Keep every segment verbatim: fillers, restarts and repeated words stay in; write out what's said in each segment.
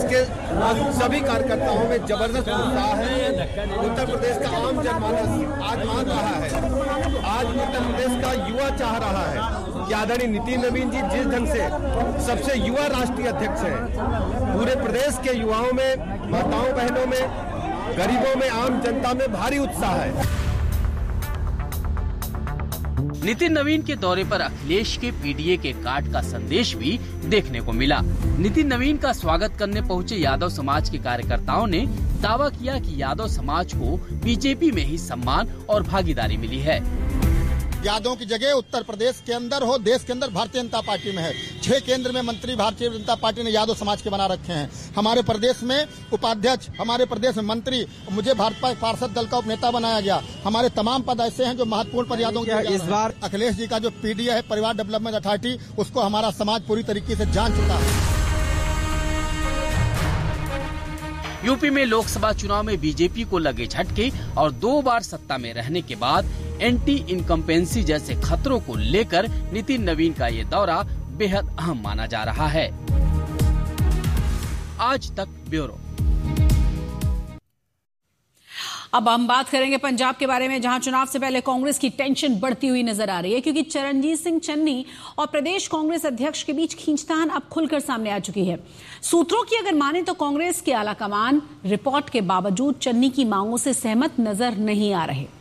प्रदेश के सभी कार्यकर्ताओं में जबरदस्त उत्साह है। उत्तर प्रदेश का आम जनमानस आज मान रहा है, आज उत्तर प्रदेश का युवा चाह रहा है कि आदरणीय नितिन नवीन जी जिस ढंग से सबसे युवा राष्ट्रीय अध्यक्ष हैं, पूरे प्रदेश के युवाओं में, माताओं बहनों में, गरीबों में, आम जनता में भारी उत्साह है। नितिन नवीन के दौरे पर अखिलेश के पीडीए के काट का संदेश भी देखने को मिला। नितिन नवीन का स्वागत करने पहुंचे यादव समाज के कार्यकर्ताओं ने दावा किया कि यादव समाज को बीजेपी में ही सम्मान और भागीदारी मिली है। यादवों की जगह उत्तर प्रदेश के अंदर हो, देश के अंदर भारतीय जनता पार्टी में है। छह केंद्र में मंत्री भारतीय जनता पार्टी ने यादव समाज के बना रखे हैं। हमारे प्रदेश में उपाध्यक्ष, हमारे प्रदेश में मंत्री, मुझे भाजपा पार्षद दल का उपनेता बनाया गया। हमारे तमाम पद ऐसे हैं जो महत्वपूर्ण पद यादवों के। इस बार अखिलेश जी का जो पीडीए है, परिवार डेवलपमेंट अथॉरिटी, उसको हमारा समाज पूरी तरीके से जान चुका है। यूपी में लोकसभा चुनाव में बीजेपी को लगे झटके और दो बार सत्ता में रहने के बाद एंटी इनकम्पेंसी जैसे खतरों को लेकर नितिन नवीन का ये दौरा बेहद अहम माना जा रहा है। आज तक ब्यूरो। अब हम बात करेंगे पंजाब के बारे में, जहां चुनाव से पहले कांग्रेस की टेंशन बढ़ती हुई नजर आ रही है, क्योंकि चरणजीत सिंह चन्नी और प्रदेश कांग्रेस अध्यक्ष के बीच खींचतान अब खुलकर सामने आ चुकी है। सूत्रों की अगर माने तो कांग्रेस के आलाकमान रिपोर्ट के बावजूद चन्नी की मांगों से सहमत नजर नहीं आ रहे।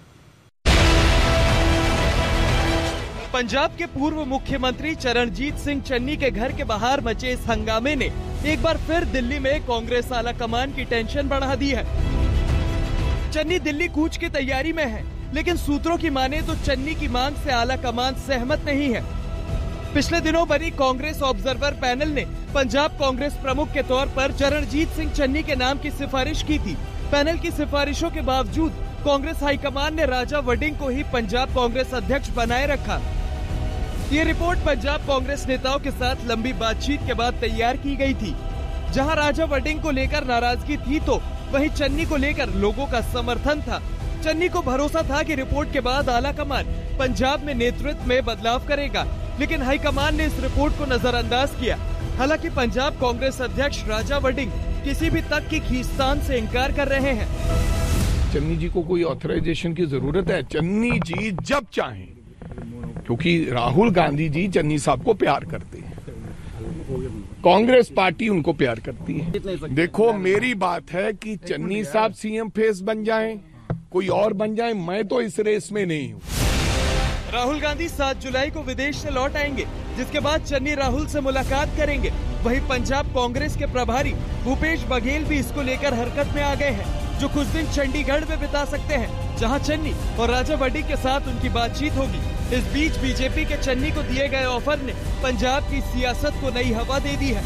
पंजाब के पूर्व मुख्यमंत्री चरणजीत सिंह चन्नी के घर के बाहर मचे इस हंगामे ने एक बार फिर दिल्ली में कांग्रेस आलाकमान की टेंशन बढ़ा दी है। चन्नी दिल्ली कूच की तैयारी में है, लेकिन सूत्रों की माने तो चन्नी की मांग से आलाकमान सहमत नहीं है। पिछले दिनों बनी कांग्रेस ऑब्जर्वर पैनल ने पंजाब कांग्रेस प्रमुख के तौर पर चरणजीत सिंह चन्नी के नाम की सिफारिश की थी। पैनल की सिफारिशों के बावजूद कांग्रेस हाईकमान ने राजा वडिंग को ही पंजाब कांग्रेस अध्यक्ष बनाए रखा। ये रिपोर्ट पंजाब कांग्रेस नेताओं के साथ लंबी बातचीत के बाद तैयार की गई थी। जहां राजा वडिंग को लेकर नाराजगी थी, तो वहीं चन्नी को लेकर लोगों का समर्थन था। चन्नी को भरोसा था कि रिपोर्ट के बाद आलाकमान पंजाब में नेतृत्व में बदलाव करेगा, लेकिन हाईकमान ने इस रिपोर्ट को नजरअंदाज किया। हालांकि पंजाब कांग्रेस अध्यक्ष राजा वडिंग किसी भी तक की खींचतान से इनकार कर रहे हैं। चन्नी जी को कोई ऑथराइजेशन की जरूरत है? चन्नी जी जब चाहें, क्योंकि राहुल गांधी जी चन्नी साहब को प्यार करते हैं, कांग्रेस पार्टी उनको प्यार करती है। देखो, मेरी बात है कि चन्नी साहब सीएम फेस बन जाएं, कोई और बन जाए, मैं तो इस रेस में नहीं हूँ। राहुल गांधी सात जुलाई को विदेश से लौट आएंगे, जिसके बाद चन्नी राहुल से मुलाकात करेंगे। वहीं पंजाब कांग्रेस के प्रभारी भूपेश बघेल भी इसको लेकर हरकत में आ गए हैं, जो कुछ दिन चंडीगढ़ में बिता सकते हैं, जहां चन्नी और राजा वडिंग के साथ उनकी बातचीत होगी। इस बीच बीजेपी के चन्नी को दिए गए ऑफर ने पंजाब की सियासत को नई हवा दे दी है।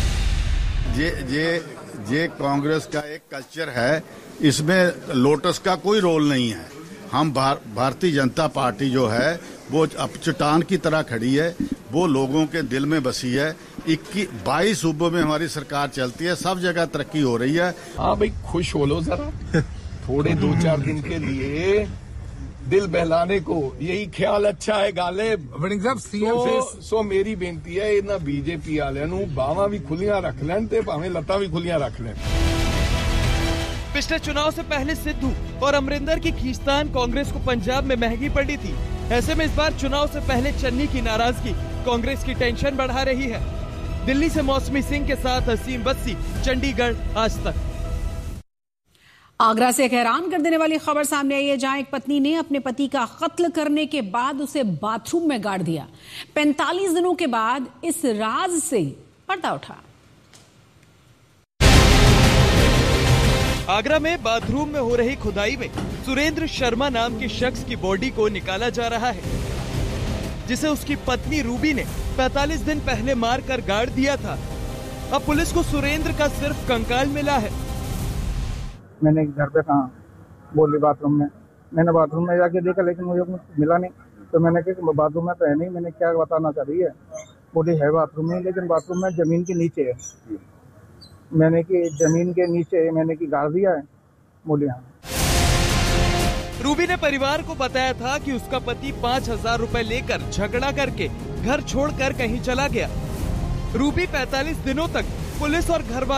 ये ये ये कांग्रेस का एक कल्चर है, इसमें लोटस का कोई रोल नहीं है। हम भार, भारतीय जनता पार्टी जो है वो अब चट्टान की तरह खड़ी है, वो लोगों के दिल में बसी है। इक्कीस बाईस सूबों में हमारी सरकार चलती है, सब जगह तरक्की हो रही है। हाँ भाई, खुश हो लो जरा थोड़े दो चार दिन के लिए, दिल बहलाने को यही ख्याल अच्छा है। गालिब वडिंग साहब सीएम सो, सो मेरी बेनती है, इन्हां बीजेपी वालियां नूं बावां भी खुलियां रख लैण ते भावें लत्तां भी खुलियां रख लैण। पिछले चुनाव से पहले सिद्धू और अमरिंदर की खींचतान कांग्रेस को पंजाब में महंगी पड़ी थी। ऐसे में इस बार चुनाव से पहले चन्नी की नाराजगी कांग्रेस की टेंशन बढ़ा रही है। दिल्ली से मौसमी सिंह के साथ हसीम बस्सी, चंडीगढ़, आज तक। आगरा से एक हैरान कर देने वाली खबर सामने आई है, जहां एक पत्नी ने अपने पति का कत्ल करने के बाद उसे बाथरूम में गाड़ दिया। पैंतालीस दिनों के बाद इस राज से पर्दा उठा। आगरा में बाथरूम में हो रही खुदाई में सुरेंद्र शर्मा नाम के शख्स की बॉडी को निकाला जा रहा है, जिसे उसकी पत्नी रूबी ने पैंतालीस दिन पहले मारकर गाड़ दिया था। अब पुलिस को सुरेंद्र का सिर्फ कंकाल मिला है। मैंने घर पे कहा, बोली बाथरूम में, मैंने बाथरूम में जाके देखा, लेकिन मुझे कुछ मिला नहीं। तो मैंने कहा बाथरूम में तो है नहीं, मैंने क्या बताना चाह रही है, बोली है बाथरूम में, लेकिन बाथरूम में जमीन के नीचे है। मैंने कि जमीन के नीचे, मैंने कि गाड़ दिया है, बोली हाँ। रूबी ने परिवार को बताया था कि उसका पति पाँच हजार रुपए लेकर झगड़ा करके घर छोड़कर कहीं चला गया। रूबी पैंतालीस दिनों तक पुलिस और घर